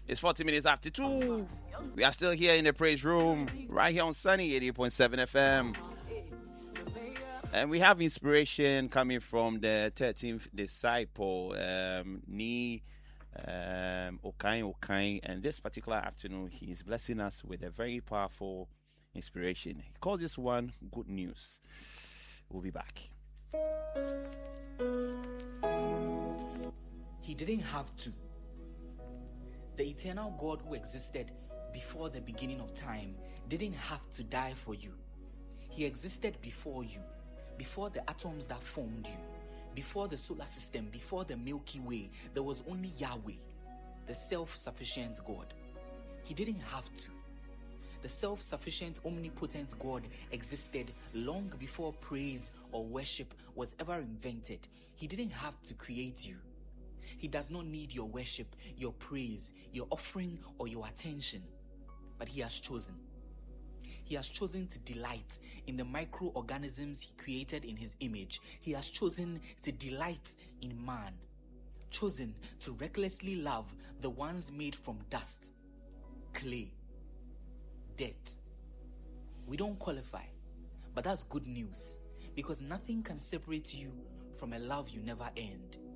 It's 40 minutes after 2. We are still here in the praise room, right here on Sunny 88.7 FM. And we have inspiration coming from the 13th disciple, Ni Okain. And this particular afternoon, he is blessing us with a very powerful inspiration. He calls this one Good News. We'll be back. He didn't have to. The eternal God who existed before the beginning of time didn't have to die for you. He existed before you, before the atoms that formed you, before the solar system, before the Milky Way. There was only Yahweh, the self-sufficient God. He didn't have to. The self-sufficient, omnipotent God existed long before praise or worship was ever invented. He didn't have to create you. He does not need your worship, your praise, your offering, or your attention. But he has chosen. He has chosen to delight in the microorganisms he created in his image. He has chosen to delight in man. Chosen to recklessly love the ones made from dust, clay, dirt. We don't qualify, but that's good news, because nothing can separate you from a love you never earned.